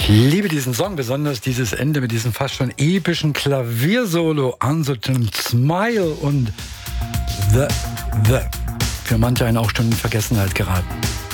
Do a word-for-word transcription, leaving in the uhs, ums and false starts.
Ich liebe diesen Song, besonders dieses Ende mit diesem fast schon epischen Klaviersolo. Uncertain Smile und The, The. Für manche einen auch schon in Vergessenheit geraten.